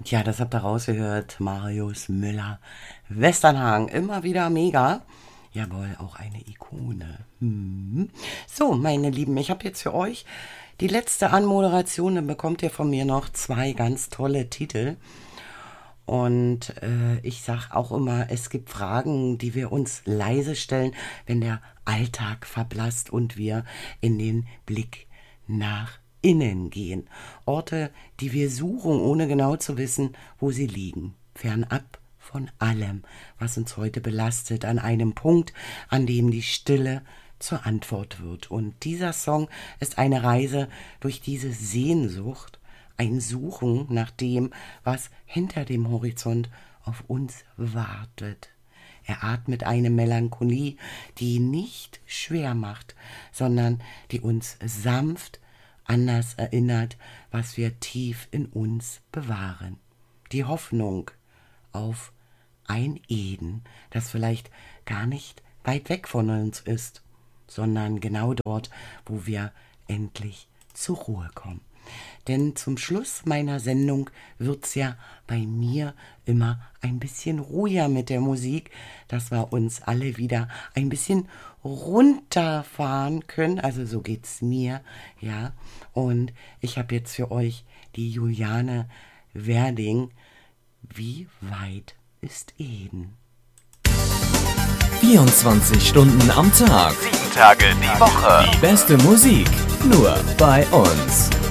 Ja, das habt ihr rausgehört. Marius Müller, Westernhagen, immer wieder mega. Jawohl, auch eine Ikone. So, meine Lieben, ich habe jetzt für euch die letzte Anmoderation. Dann bekommt ihr von mir noch 2 ganz tolle Titel. Und ich sage auch immer, es gibt Fragen, die wir uns leise stellen, wenn der Alltag verblasst und wir in den Blick nach innen gehen. Orte, die wir suchen, ohne genau zu wissen, wo sie liegen. Fernab von allem, was uns heute belastet, an einem Punkt, an dem die Stille zur Antwort wird. Und dieser Song ist eine Reise durch diese Sehnsucht, ein Suchen nach dem, was hinter dem Horizont auf uns wartet. Er atmet eine Melancholie, die nicht schwer macht, sondern die uns sanft anders erinnert, was wir tief in uns bewahren. Die Hoffnung auf ein Eden, das vielleicht gar nicht weit weg von uns ist, sondern genau dort, wo wir endlich zur Ruhe kommen. Denn zum Schluss meiner Sendung wird's ja bei mir immer ein bisschen ruhiger mit der Musik, dass wir uns alle wieder ein bisschen runterfahren können. Also so geht's mir, ja. Und ich habe jetzt für euch die Juliane Werding. Wie weit ist Eden? 24 Stunden am Tag, 7 Tage die Woche. die beste Musik, nur bei uns.